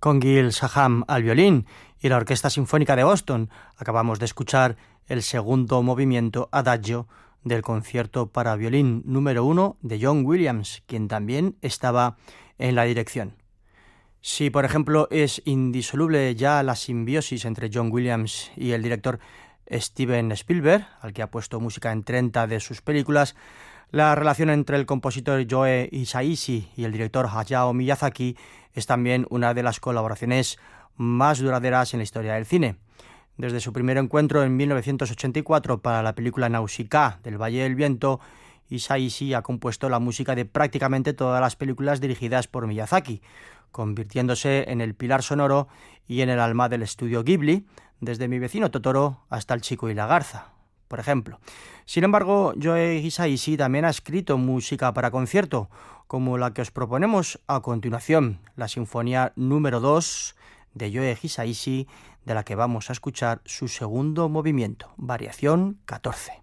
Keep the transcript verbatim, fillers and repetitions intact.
con Gil Shaham al violín y la Orquesta Sinfónica de Boston. Acabamos de escuchar el segundo movimiento Adagio del concierto para violín número uno de John Williams, quien también estaba en la dirección. Si, por ejemplo, es indisoluble ya la simbiosis entre John Williams y el director Steven Spielberg, al que ha puesto música en treinta de sus películas, la relación entre el compositor Joe Hisaishi y el director Hayao Miyazaki es también una de las colaboraciones más duraderas en la historia del cine. Desde su primer encuentro en mil novecientos ochenta y cuatro para la película Nausicaa del Valle del Viento, Hisaishi ha compuesto la música de prácticamente todas las películas dirigidas por Miyazaki, convirtiéndose en el pilar sonoro y en el alma del estudio Ghibli, desde Mi vecino Totoro hasta El chico y la garza, por ejemplo. Sin embargo, Joe Hisaishi también ha escrito música para concierto, como la que os proponemos a continuación, la Sinfonía número dos de Joe Hisaishi, de la que vamos a escuchar su segundo movimiento, variación catorce.